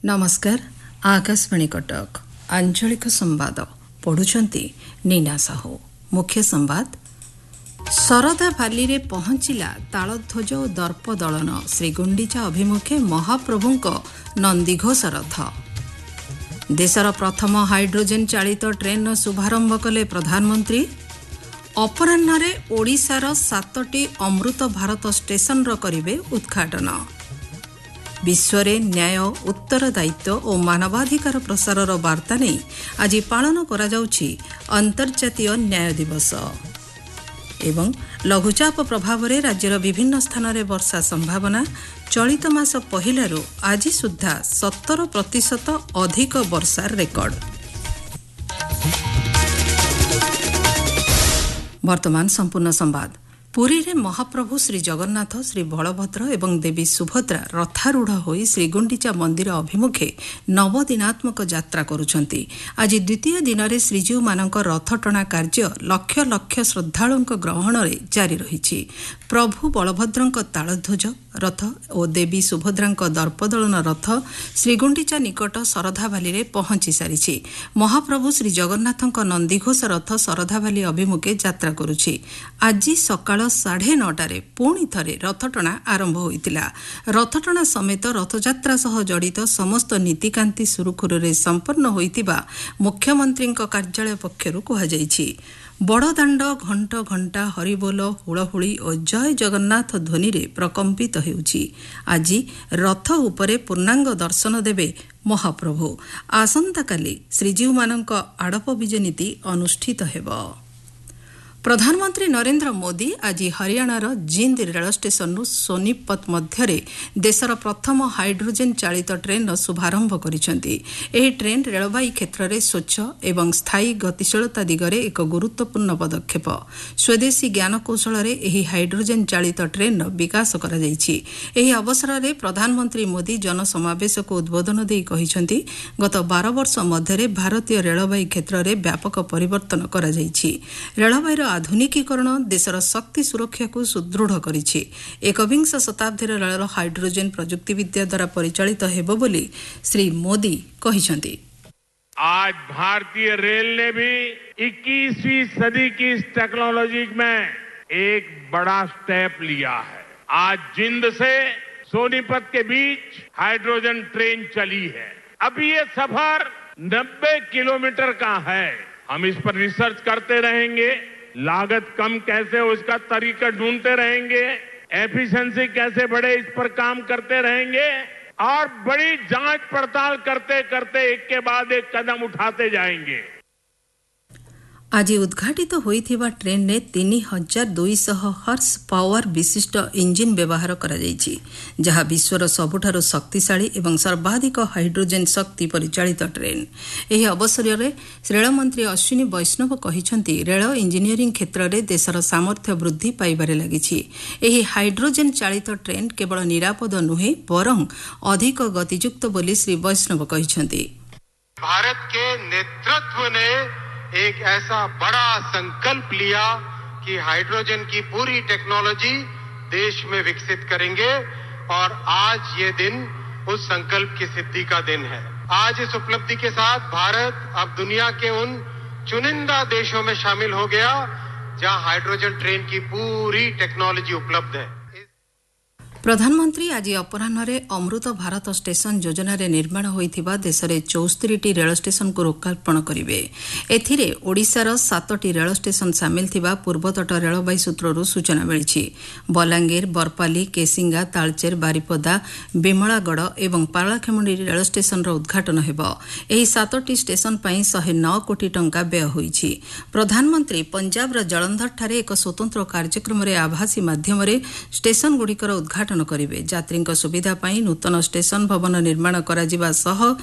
नमस्कार आकाशवाणी कटक आंचलिक संवाद पढ़ुछंती नीना साहू। मुख्य संवाद शरदा भाली रे पहुंचिला तालध्वज और दर्प दलन श्रीगुंडीचा अभिमुखे महाप्रभुंक नंदीघोष रथ। देशर प्रथम हाइड्रोजेन चालित ट्रेन शुभारंभ कले प्रधानमंत्री। अपराह्न ओडिशार 7टी अमृत भारत स्टेशन करिवे उद्घाटन। विश्वरे न्याय उत्तरदायित्व और मानवाधिकार प्रसारर वार्ता नहीं आज पालन करा जाउछि अंतर्जातीय न्याय दिवस। एवं लघुचाप प्रभाव रे राज्यर विभिन्न स्थान रे वर्षा संभावना। चलित मास पहिलारू आज सुद्धा 70% अधिक वर्षा रेकर्ड। वर्तमान संपूर्ण संवाद। पुरी रे महाप्रभु श्री जगन्नाथ श्री बलभद्र एवं देवी सुभद्रा रथारूढ़ होई श्रीगुंडीचा मंदिर अभिमुखे नवदिनात्मक यात्रा करुछंती। आज द्वितीय दिन रे श्रीजीव मानक रथटଣା कार्य लक्ष लक्ष श्रद्धालुओं ग्रहण रे जारी रहिछि। प्रभु बलभद्रंक तालध्वज रथ और देवी सुभद्रांक दर्पदलन रथ श्रीगुंडीचा निकट शरधाबाली रे पहुंची सारिछि। महाप्रभु श्री जगन्नाथंक नंदीघोष रथ शरधाबाली अभिमुखे यात्रा करुछि। आज सकाळ 9:30 पुणी थरे रथटଣା आरंभ होइतिला। रथटଣା समेत रथयात्रा सह जड़ित समस्त नीतिकांति सुरुखुरुरे संपन्न होइतिबा मुख्यमंत्रींक कार्यालय पक्षरु कुहाଯାଇଛି। बड़दाण्ड घंट घंटा हरिबोल हुलहुली और जय जगन्नाथ ध्वनि रे प्रकम्पित हेउछि। आज रथ उपरे पूर्णांग दर्शन देवे महाप्रभु। आसंता काली श्रीजीव मानक आड़प विजे नीति अनुष्ठित हेब। प्रधानमंत्री नरेंद्र मोदी आज हरियाणार जिंद रेल स्टेशन सोनीपत मध्य देशर प्रथम हाइड्रोजेन चालित ट्रेन शुभारंभ करिसेंती। एही ट्रेन रेलवाई क्षेत्र में स्वच्छ एवं स्थायी गतिशीलता दिगरे एक गुरुत्वपूर्ण पदक्षेप। स्वदेशी ज्ञानकौशल एही हाइड्रोजेन चालित ट्रेन विकास करा जायछि। एही अवसर में प्रधानमंत्री मोदी जनसमावेश को उद्बोधन देई कहिसेंती गत 12 वर्ष मध्य भारतीय रेलवाई क्षेत्र में व्यापक परिवर्तन करा जायछि। रेलवाईर आधुनिकीकरण देशर शक्ति सुरक्षा को सुदृढ़ करिछि। एकविंश शताब्दी रेल हाइड्रोजेन प्रजुक्ति विद्या द्वारा परिचालित हेबो बोली श्री मोदी कहिसेंती। आज भारतीय रेल ने भी 21वीं सदी की इस टेक्नोलॉजी में एक बड़ा स्टेप लिया है। आज जिंद से सोनीपत के बीच हाइड्रोजन ट्रेन चली है। अभी ये सफर 90 किलोमीटर का है। हम इस पर रिसर्च करते रहेंगे, लागत कम कैसे हो इसका तरीका ढूंढते रहेंगे, एफिशिएंसी कैसे बढ़े इस पर काम करते रहेंगे और बड़ी जांच पड़ताल करते करते एक के बाद एक कदम उठाते जाएंगे। आज उद्घाटित होइथिबा ट्रेन ने 3200 हॉर्स पावर विशिष्ट इंजिन व्यवहार करा जायछि, जहा विश्वर सबुठारु शक्तिशाली एवं सर्वाधिक हाइड्रोजेन शक्ति परिचालित ट्रेन। एही अवसर में रेलमंत्री अश्विनी वैष्णव कहिसेंती रेल इंजीनियरिंग क्षेत्र में देशर सामर्थ्य वृद्धि पाइबारे लागिछि। एही हाइड्रोजेन चालित ट्रेन केवल निरापद नुहे बरं अधिक गतियुक्त बोली श्री वैष्णव कहिसेंती। भारत के नेतृत्व ने एक ऐसा बड़ा संकल्प लिया कि हाइड्रोजन की पूरी टेक्नोलॉजी देश में विकसित करेंगे और आज ये दिन उस संकल्प की सिद्धि का दिन है। आज इस उपलब्धि के साथ भारत अब दुनिया के उन चुनिंदा देशों में शामिल हो गया जहां हाइड्रोजन ट्रेन की पूरी टेक्नोलॉजी उपलब्ध है। प्रधानमंत्री आज अपराह्न अमृत भारत स्टेशन योजना रे निर्माण होइथिबा देशरे 64टी रेल स्टेशन को लोकार्पण करिवे। एथिरे ओडिशार 7टी रेल स्टेशन सामिल थिबा पूर्वतट रेलवाई सूत्ररू सूचना मिलिछि। बलांगीर, बरपाली, केसिंगा, तालचेर, बारिपदा, बिमलागढ़ एवं पारलाखेमुंडी रेल स्टेशन रो उद्घाटन हेबो। एही 7टी स्टेशन पई 109 कोटी टंका व्यय होइछि। प्रधानमंत्री पंजाब जलंधर ठारे एक स्वतंत्र कार्यक्रम रे आभासी माध्यम रे स्टेशन गुड़िकर उद्घाटन करिवे। यात्रीଙ୍କ सुविधा ପାଇଁ नूतन स्टेशन भवन निर्माण करा जिबा सह